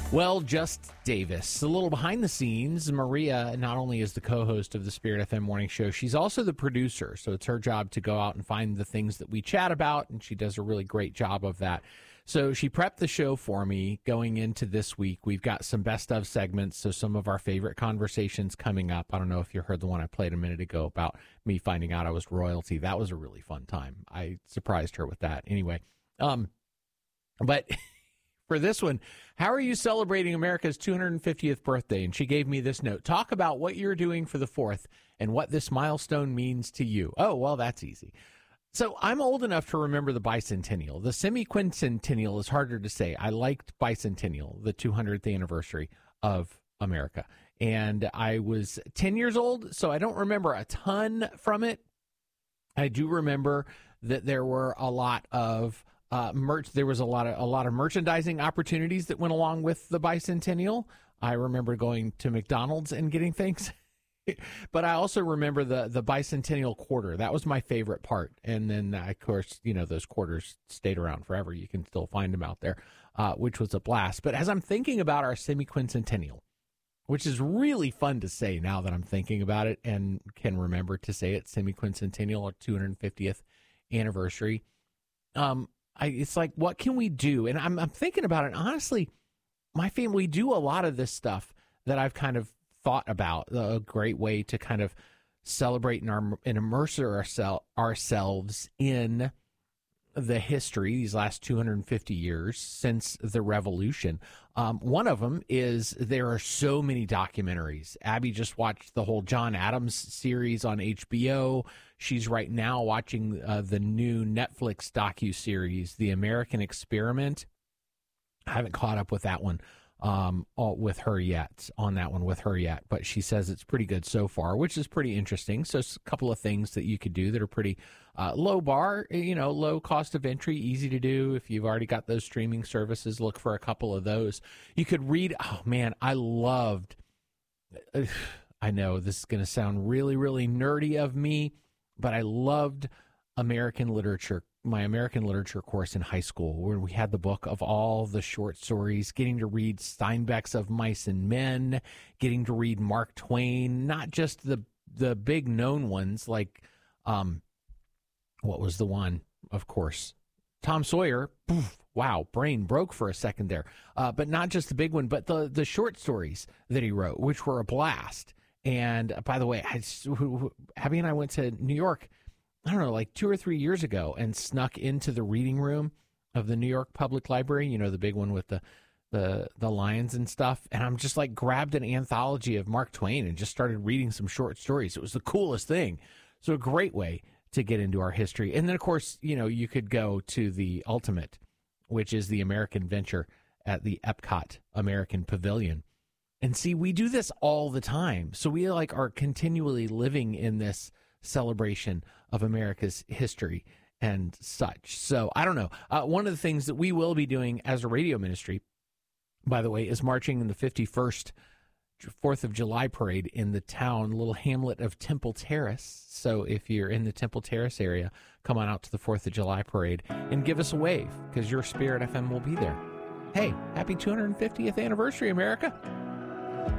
Well, Just Davis, a little behind the scenes. Maria not only is the co-host of the Spirit FM morning show, she's also the producer. So it's her job to go out and find the things that we chat about, and she does a really great job of that. So she prepped the show for me going into this week. We've got some best of segments, so some of our favorite conversations coming up. I don't know if you heard the one I played a minute ago about me finding out I was royalty. That was a really fun time. I surprised her with that. Anyway, but for this one, how are you celebrating America's 250th birthday? And she gave me this note. Talk about what you're doing for the 4th and what this milestone means to you. Oh, well, that's easy. So I'm old enough to remember the bicentennial. The semi-quincentennial is harder to say. I liked bicentennial, the 200th anniversary of America. And I was 10 years old, so I don't remember a ton from it. I do remember that there were a lot of merch. There was a lot of merchandising opportunities that went along with the bicentennial. I remember going to McDonald's and getting things. But I also remember the bicentennial quarter. That was my favorite part. And then, of course, those quarters stayed around forever. You can still find them out there, which was a blast. But as I'm thinking about our semi-quincentennial, which is really fun to say now that I'm thinking about it and can remember to say it, semi-quincentennial or 250th anniversary, it's like, what can we do? And I'm thinking about it. Honestly, my family, we do a lot of this stuff that I've kind of thought about. A great way to kind of celebrate and immerse ourselves in the history these last 250 years since the revolution. One of them is there are so many documentaries. Abby just watched the whole John Adams series on HBO. She's right now watching the new Netflix docuseries, The American Experiment. I haven't caught up with that one with her yet, but she says it's pretty good so far, which is pretty interesting. So it's a couple of things that you could do that are pretty low bar, low cost of entry, easy to do. If you've already got those streaming services, look for a couple of those. You could read, I know this is going to sound really, really nerdy of me, but I loved American literature, my American literature course in high school, where we had the book of all the short stories, getting to read Steinbeck's Of Mice and Men, getting to read Mark Twain, not just the big known ones like, what was the one? Of course, Tom Sawyer. Poof, wow, brain broke for a second there. But not just the big one, but the short stories that he wrote, which were a blast. And by the way, Abby and I went to New York, I don't know, like 2 or 3 years ago, and snuck into the reading room of the New York Public Library, the big one with the lions and stuff. And I'm just like grabbed an anthology of Mark Twain and just started reading some short stories. It was the coolest thing. So a great way to get into our history. And then, of course, you could go to the ultimate, which is the American Venture at the Epcot American Pavilion. And see, we do this all the time. So we are continually living in this celebration of America's history and such. So I don't know. One of the things that we will be doing as a radio ministry, by the way, is marching in the 51st 4th of July parade in the little hamlet of Temple Terrace. So if you're in the Temple Terrace area, come on out to the 4th of July parade and give us a wave, because your Spirit FM will be there. Hey, happy 250th anniversary, America.